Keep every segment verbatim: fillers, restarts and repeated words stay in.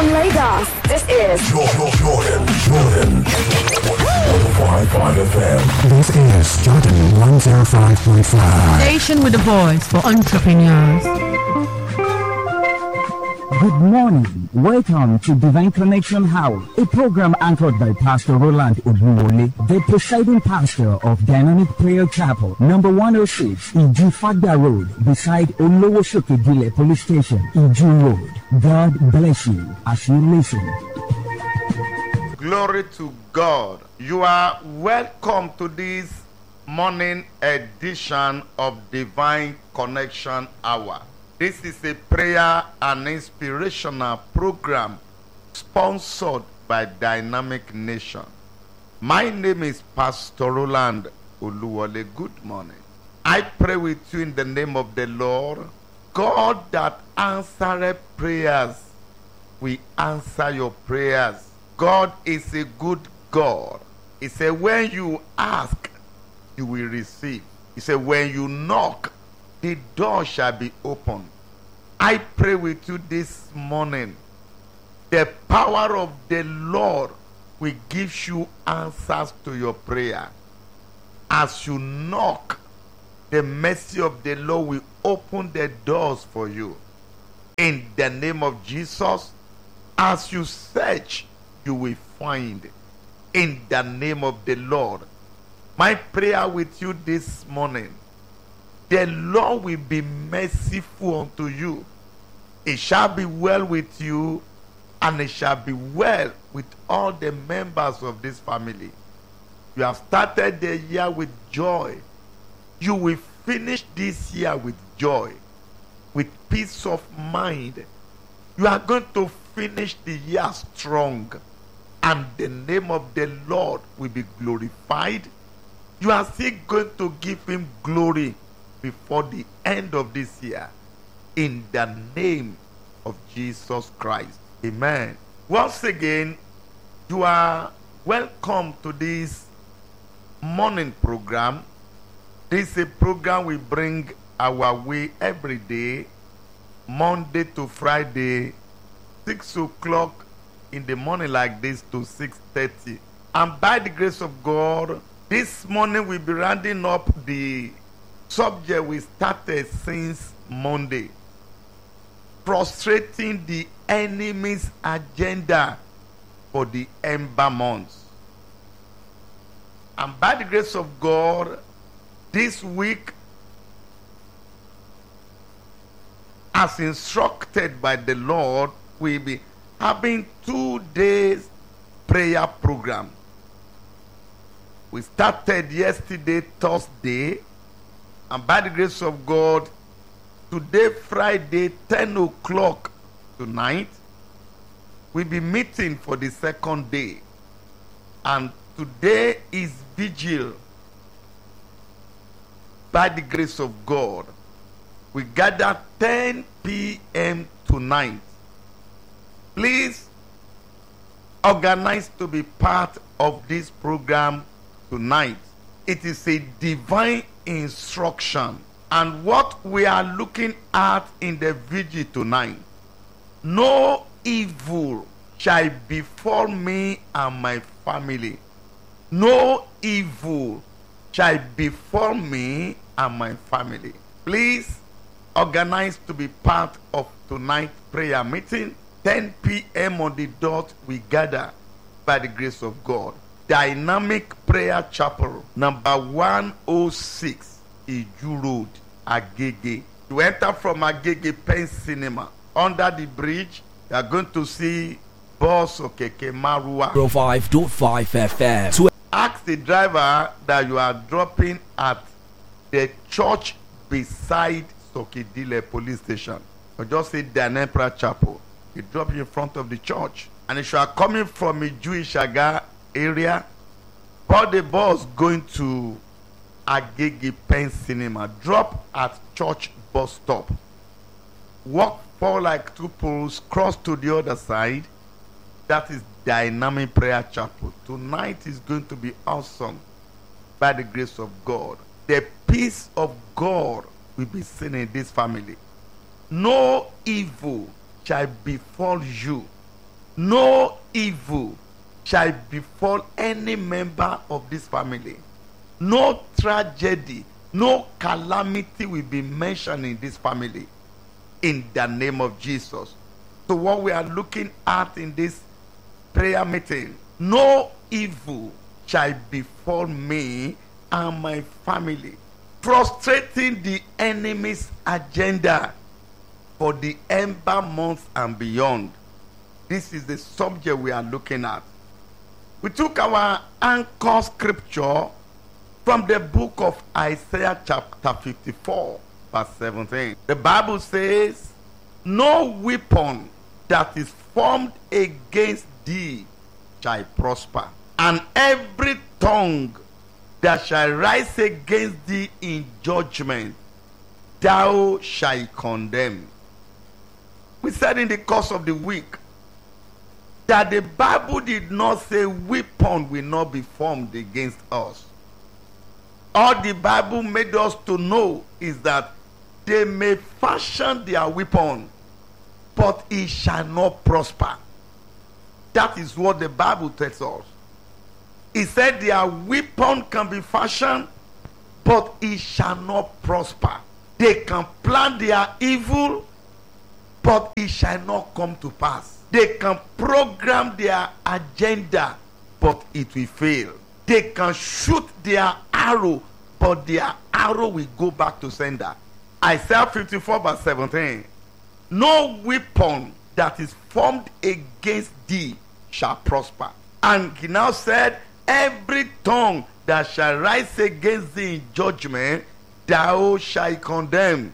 From Lagos, this is Jordan, Jordan, Jordan. one oh five point five F M. This is Jordan one oh five point five. Station with a voice for entrepreneurs. Good morning. Welcome to Divine Connection Hour, a program anchored by Pastor Roland Oduwole, the presiding pastor of Dynamic Prayer Chapel, number one oh six, Ijufagba Road, beside Olowosokedile Police Station, Iju Road. God bless you as you listen. Glory to God. You are welcome to this morning edition of Divine Connection Hour. This is a prayer and inspirational program sponsored by Dynamic Nation. My name is Pastor Roland Oluwole. Good morning. I pray with you in the name of the Lord. God that answered prayers, we answer your prayers. God is a good God. He said, when you ask, you will receive. He said, when you knock, the door shall be opened. I pray with you this morning. The power of the Lord will give you answers to your prayer. As you knock, the mercy of the Lord will open the doors for you. In the name of Jesus, as you search, you will find. In the name of the Lord. My prayer with you this morning, the Lord will be merciful unto you. It shall be well with you, and it shall be well with all the members of this family. You have started the year with joy. You will finish this year with joy, with peace of mind. You are going to finish the year strong, and the name of the Lord will be glorified. You are still going to give him glory before the end of this year. In the name of Jesus Christ. Amen. Once again, you are welcome to this morning program. This is a program we bring our way every day, Monday to Friday, six o'clock in the morning like this to six thirty. And by the grace of God, this morning we'll be rounding up the subject we started since Monday. Frustrating the enemy's agenda for the ember months. And by the grace of God, this week, as instructed by the Lord, we'll be having two days prayer program. We started yesterday, Thursday, and by the grace of God, today, Friday, ten o'clock tonight, we'll be meeting for the second day. And today is vigil. By the grace of God, we gather ten p.m. tonight. Please organize to be part of this program tonight. It is a divine instruction. And what we are looking at in the vigil tonight, no evil shall befall me and my family. No evil shall befall me and my family. Please organize to be part of tonight's prayer meeting. ten p.m. on the dot, we gather by the grace of God. Dynamic Prayer Chapel, number one oh six, Iju Road, Agege. To enter from Agege Pen Cinema, under the bridge, you are going to see Boss Okeke Marua. one oh five point five F M. Ask the driver that you are dropping at the church beside Sokedile Police Station. Or just say Dynamic Prayer Chapel. You drop you in front of the church. And if you are coming from a Jewish Aga area, board the bus going to Agege Pen Cinema. Drop at church bus stop. Walk for like two poles, cross to the other side. That is Dynamic Prayer Chapel. Tonight is going to be awesome by the grace of God. The peace of God will be seen in this family. No evil shall befall you no evil shall befall any member of this family. No tragedy, no calamity will be mentioned in this family. In the name of Jesus. So what we are looking at in this prayer meeting, no evil shall befall me and my family. Frustrating the enemy's agenda for the ember months and beyond. This is the subject we are looking at. We took our anchor scripture from the book of Isaiah chapter fifty-four, verse seventeen. The Bible says, no weapon that is formed against thee shall prosper, and every tongue that shall rise against thee in judgment thou shalt condemn. We said in the course of the week that the Bible did not say weapon will not be formed against us. All the Bible made us to know is that they may fashion their weapon, but it shall not prosper. That is what the Bible tells us. It said their weapon can be fashioned, but it shall not prosper. They can plan their evil, but it shall not come to pass. They can program their agenda, but it will fail. They can shoot their arrow, but their arrow will go back to sender. Isaiah fifty-four verse seventeen. No weapon that is formed against thee shall prosper. And he now said, every tongue that shall rise against thee in judgment, thou shalt condemn.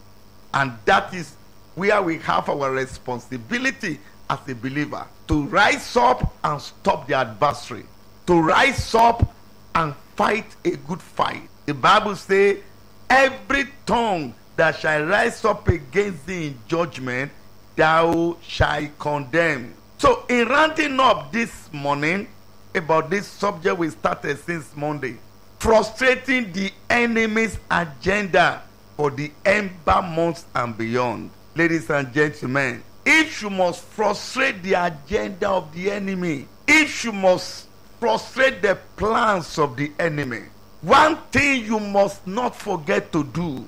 And that is where we have our responsibility as a believer, to rise up and stop the adversary, to rise up and fight a good fight. The Bible says, every tongue that shall rise up against thee in judgment, thou shalt condemn. So in rounding up this morning about this subject we started since Monday, frustrating the enemy's agenda for the ember months and beyond. Ladies and gentlemen, if you must frustrate the agenda of the enemy, if you must frustrate the plans of the enemy, one thing you must not forget to do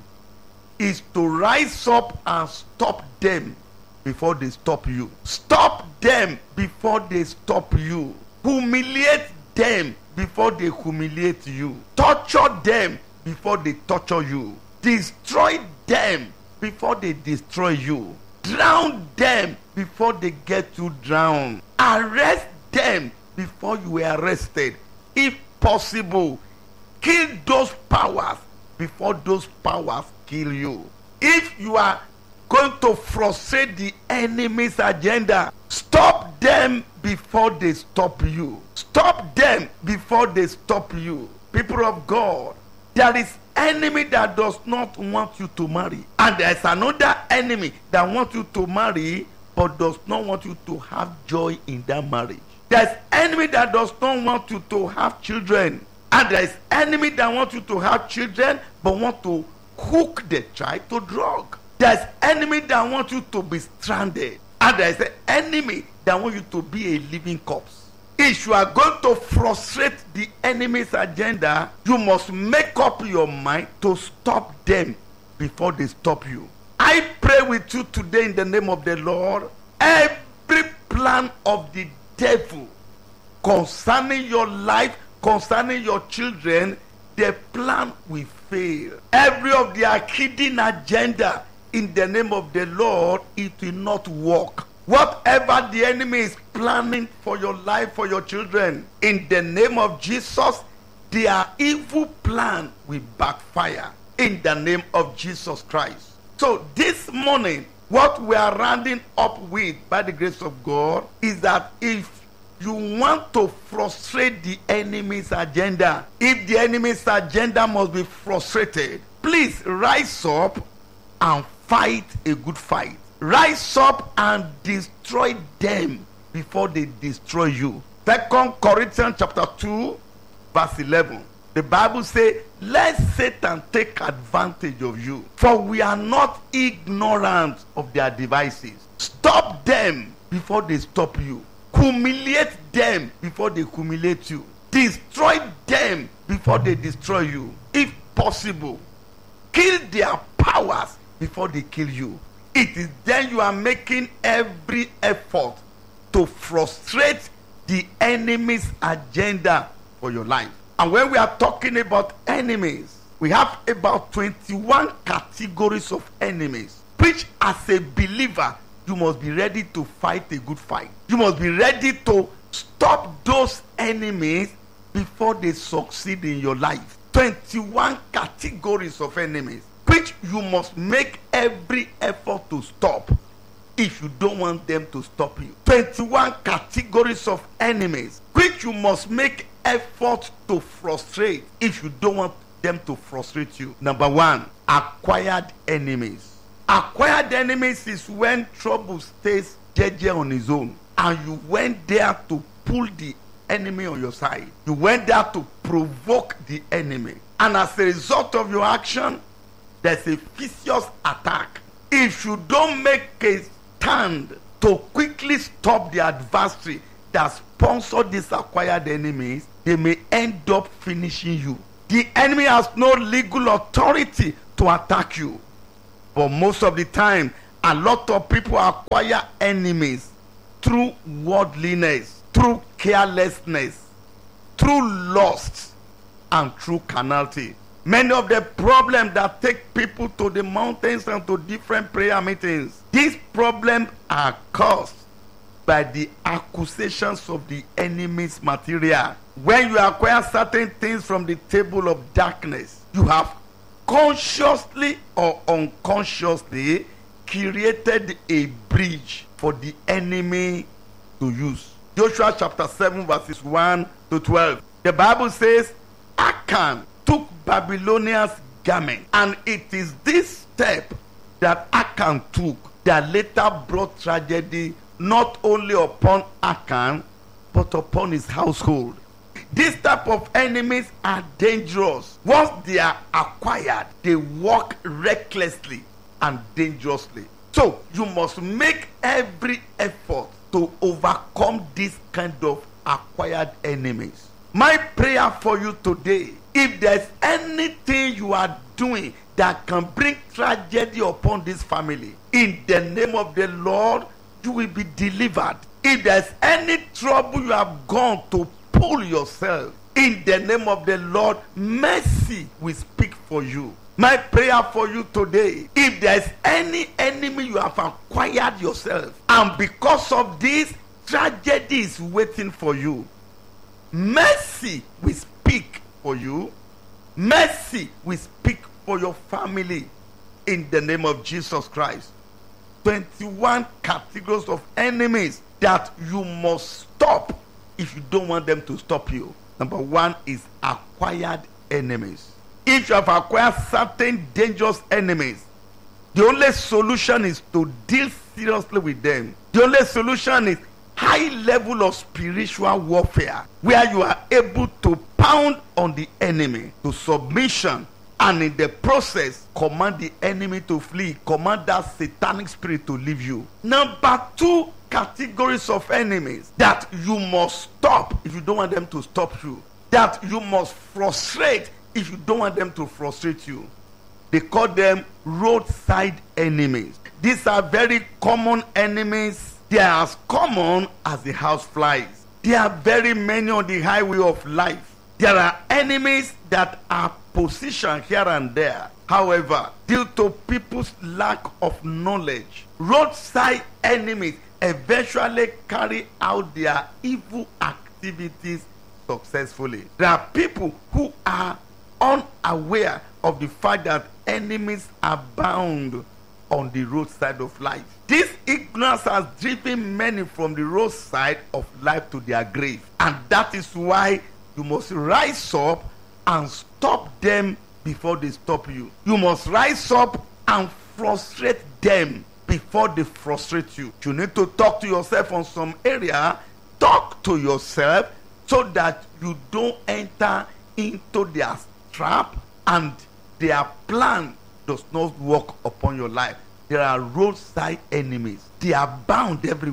is to rise up and stop them before they stop you. Stop them before they stop you. Humiliate them before they humiliate you. Torture them before they torture you. Destroy them before they destroy you. Drown them before they get you drowned. Arrest them before you are arrested. If possible, kill those powers before those powers kill you. If you are going to frustrate the enemy's agenda, stop them before they stop you. Stop them before they stop you. People of God, there is enemy that does not want you to marry, and there is another enemy that wants you to marry but does not want you to have joy in that marriage. There is enemy that does not want you to have children, and there is enemy that wants you to have children but want to hook the child to drug. There is enemy that wants you to be stranded, and there is an enemy that wants you to be a living corpse. If you are going to frustrate the enemy's agenda, you must make up your mind to stop them before they stop you. I pray with you today in the name of the Lord. Every plan of the devil concerning your life, concerning your children, the plan will fail. Every of their hidden agenda in the name of the Lord, it will not work. Whatever the enemy is planning for your life, for your children, in the name of Jesus, their evil plan will backfire in the name of Jesus Christ. So this morning, what we are rounding up with by the grace of God is that if you want to frustrate the enemy's agenda, if the enemy's agenda must be frustrated, please rise up and fight a good fight. Rise up and destroy them before they destroy you. Second Corinthians chapter two, verse eleven. The Bible says, let Satan take advantage of you, for we are not ignorant of their devices. Stop them before they stop you. Humiliate them before they humiliate you. Destroy them before they destroy you. If possible, kill their powers before they kill you. It is then you are making every effort to frustrate the enemy's agenda for your life. And when we are talking about enemies, we have about twenty-one categories of enemies, which as a believer, you must be ready to fight a good fight. You must be ready to stop those enemies before they succeed in your life. twenty-one categories of enemies, which you must make every effort to stop if you don't want them to stop you. twenty-one categories of enemies, which you must make effort to frustrate if you don't want them to frustrate you. Number one, acquired enemies. Acquired enemies is when trouble stays jeje on his own, and you went there to pull the enemy on your side. You went there to provoke the enemy, and as a result of your action, there's a vicious attack. If you don't make a stand to quickly stop the adversary that sponsored these acquired enemies, they may end up finishing you. The enemy has no legal authority to attack you. But most of the time, a lot of people acquire enemies through worldliness, through carelessness, through lust, and through carnality. Many of the problems that take people to the mountains and to different prayer meetings, these problems are caused by the accusations of the enemy's material. When you acquire certain things from the table of darkness, you have consciously or unconsciously created a bridge for the enemy to use. Joshua chapter seven verses one to twelve. The Bible says, Achan took Babylonia's garment, and it is this step that Achan took that later brought tragedy not only upon Achan but upon his household. This type of enemies are dangerous. Once they are acquired, they walk recklessly and dangerously. So you must make every effort to overcome this kind of acquired enemies. My prayer for you today, if there's anything you are doing that can bring tragedy upon this family, in the name of the Lord, you will be delivered. If there's any trouble you have gone to pull yourself, in the name of the Lord, mercy will speak for you. My prayer for you today, if there's any enemy you have acquired yourself, and because of this, tragedy is waiting for you, mercy will speak for you. Mercy will speak for your family in the name of Jesus Christ. twenty-one categories of enemies that you must stop if you don't want them to stop you. Number one is acquired enemies. If you have acquired certain dangerous enemies, the only solution is to deal seriously with them. The only solution is high level of spiritual warfare, where you are able to pound on the enemy to submission, and in the process command the enemy to flee, command that satanic spirit to leave you. Number two categories of enemies that you must stop if you don't want them to stop you, that you must frustrate if you don't want them to frustrate you. They call them roadside enemies. These are very common enemies. They are as common as the house flies. There are very many on the highway of life. There are enemies that are positioned here and there. However, due to people's lack of knowledge, roadside enemies eventually carry out their evil activities successfully. There are people who are unaware of the fact that enemies abound on the roadside of life. This ignorance has driven many from the roadside of life to their grave. And that is why you must rise up and stop them before they stop you. You must rise up and frustrate them before they frustrate you. You need to talk to yourself on some area. Talk to yourself so that you don't enter into their trap and their plan does not work upon your life. There are roadside enemies. They are bound everywhere.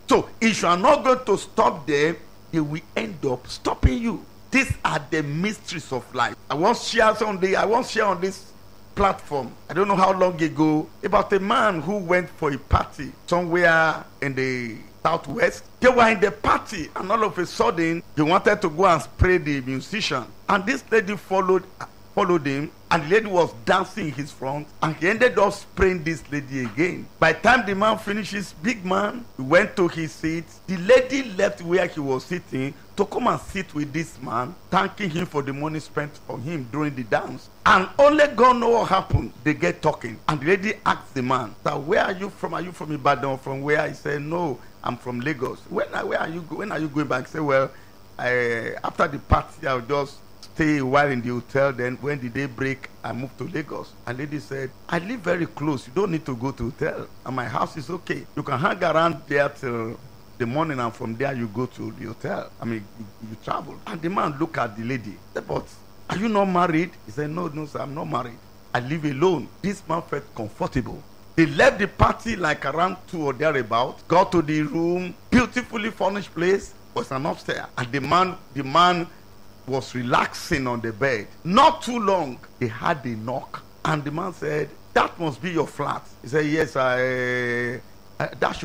So if you are not going to stop them, they will end up stopping you. These are the mysteries of life. I once shared on the I once shared on this platform, I don't know how long ago, about a man who went for a party somewhere in the southwest. They were in the party, and all of a sudden they wanted to go and spray the musician, and this lady followed followed him, and the lady was dancing in his front, and he ended up spraying this lady again. By the time the man finished, his big man went to his seat. The lady left where he was sitting to come and sit with this man, thanking him for the money spent on him during the dance. And only God knows what happened. They get talking, and the lady asked the man, "So where are you from? Are you from Ibadan or from where?" He said, "No, I'm from Lagos." When, where are you? When are you going back? He said, "Well, I, after the party, I'll just stay a while in the hotel. Then when the day break, I move to Lagos." And lady said, "I live very close. You don't need to go to hotel, and my house is okay. You can hang around there till the morning, and from there you go to the hotel. I mean, you, you travel." And the man looked at the lady. He said, "But are you not married?" He said, "No, no, sir, I'm not married. I live alone." This man felt comfortable. They left the party like around two or thereabout. Got to the room, beautifully furnished place, was an upstairs, and the man, the man. was relaxing on the bed. Not too long, they had a knock, and the man said, "That must be your flat." He said, "Yes, I, I that should